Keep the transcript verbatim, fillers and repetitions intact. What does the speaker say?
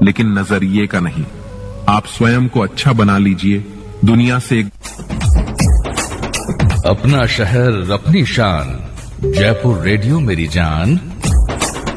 लेकिन नजरिए का नहीं। आप स्वयं को अच्छा बना लीजिए, दुनिया से एक... अपना शहर अपनी शान, जयपुर रेडियो मेरी जान।